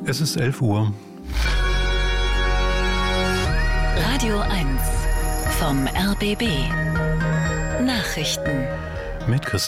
Es ist 11 Uhr. Radio 1 vom RBB. Nachrichten. Mit Christian